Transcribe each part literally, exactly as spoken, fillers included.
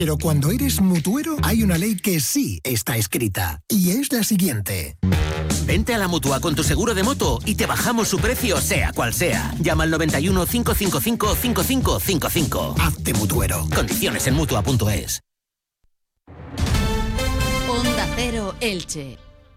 Pero cuando eres mutuero, hay una ley que sí está escrita, y es la siguiente. Vente a la Mutua con tu seguro de moto y te bajamos su precio sea cual sea. Llama al noventa y uno, cinco cinco cinco, cinco cinco cinco cinco. Hazte mutuero. Condiciones en mutua punto es. Onda Cero, Elche.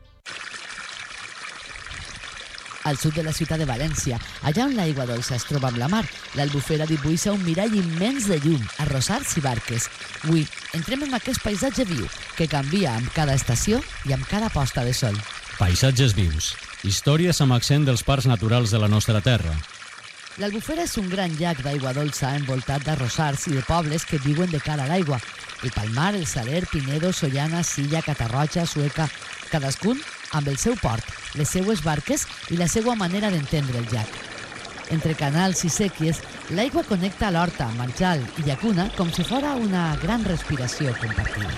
Al sud de la ciutat de València, allà on l'aigua dolça es troba amb la mar, l'Albufera dibuixa un mirall immens de llum, arrossars i barques. Avui entrem en aquest paisatge viu que canvia amb cada estació i amb cada posta de sol. Paisatges vius, històries amb accent dels parcs naturals de la nostra terra. L'Albufera és un gran llac d'aigua dolça envoltat d'arrossars i de pobles que viuen de cara a l'aigua. El Palmar, el Saler, Pinedo, Sollana, Silla, Catarroja, Sueca, cadascun amb el seu port, les seues barques i la seva manera d'entendre el llac. Entre canals i sèquies, l'aigua connecta l'Horta, Marjal i Llacuna com si fora una gran respiració compartida.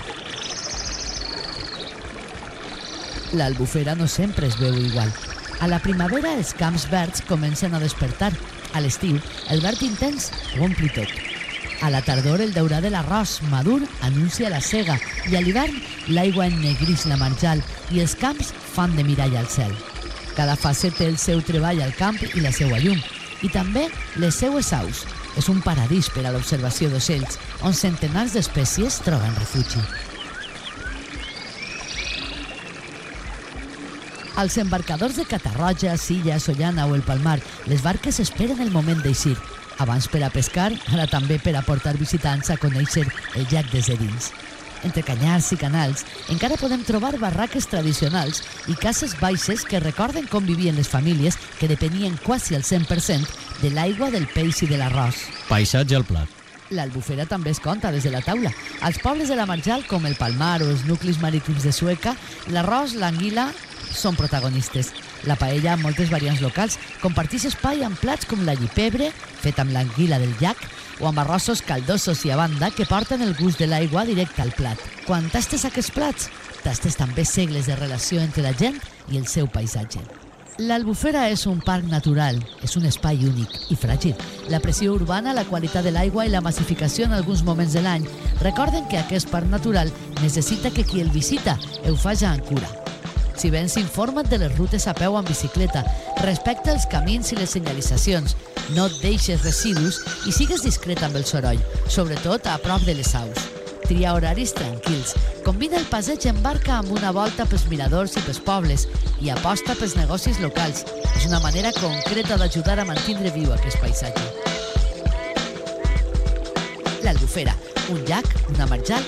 L'Albufera no sempre es veu igual. A la primavera els camps verds comencen a despertar. A l'estiu, el verd intens ho ompli tot. A la tardor, el daurat de l'arròs madur anuncia la sega i a l'hivern l'aigua ennegreix la marjal i els camps fan de mirall al cel. Cada fase té el seu treball al camp i la seva llum, i també les seues aus. És un paradís per a l'observació d'ocells, on centenars d'espècies troben refugi. Als embarcadors de Catarroja, Silla, Sollana o el Palmar, les barques esperen el moment d'eixir, abans per a pescar, ara també per a portar visitants a conèixer el llac des de dins. Entre canyars i canals encara podem trobar barraques tradicionals i cases baixes que recorden com vivien les famílies que depenien quasi al cent per cent de l'aigua, del peix i de l'arròs. Paisatge al plat. L'Albufera també es conta des de la taula. Als pobles de la Marjal, com el Palmar o els nuclis marítims de Sueca, l'arròs, l'anguila són protagonistes. La paella, amb moltes variants locals, comparteix espai amb plats com la llipebre, fet amb l'anguila del llac, o amb arrossos caldosos i a banda que porten el gust de l'aigua directe al plat. Quan tastes aquests plats, tastes també segles de relació entre la gent i el seu paisatge. L'Albufera és un parc natural, és un espai únic i fràgil. La pressió urbana, la qualitat de l'aigua i la massificació en alguns moments de l'any recorden que aquest parc natural necessita que qui el visita ho faci amb cura. Si vens, informa't de les rutes a peu o en bicicleta, respecta els camins i les senyalitzacions, no et deixes residus i sigues discret amb el soroll, sobretot a prop de les aus. Tria horaris tranquils, combina el passeig en barca amb una volta pels miradors i pels pobles i aposta pels negocis locals. És una manera concreta d'ajudar a mantenir viu aquest paisatge. L'Albufera, un llac, una marjal